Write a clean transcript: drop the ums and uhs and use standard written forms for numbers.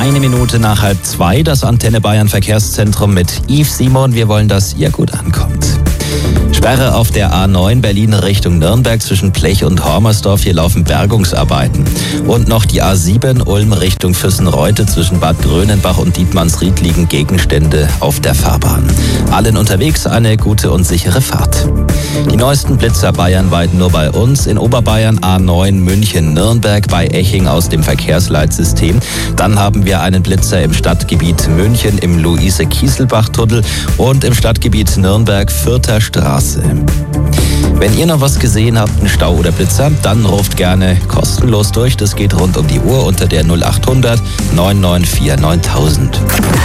1 Minute nach 1:30, das Antenne Bayern Verkehrszentrum mit Yves Simon. Wir wollen, dass ihr gut ankommt. Sperre auf der A9 Berlin Richtung Nürnberg zwischen Blech und Hormersdorf. Hier laufen Bergungsarbeiten. Und noch die A7 Ulm Richtung Füssenreute zwischen Bad Grönenbach und Dietmannsried liegen Gegenstände auf der Fahrbahn. Allen unterwegs eine gute und sichere Fahrt. Die neuesten Blitzer bayernweit nur bei uns. In Oberbayern A9 München-Nürnberg bei Eching aus dem Verkehrsleitsystem. Dann haben wir einen Blitzer im Stadtgebiet München im Luise-Kieselbach-Tunnel und im Stadtgebiet Nürnberg Fürther Straße. Wenn ihr noch was gesehen habt, einen Stau oder Blitzer, dann ruft gerne kostenlos durch. Das geht rund um die Uhr unter der 0800 994 9000.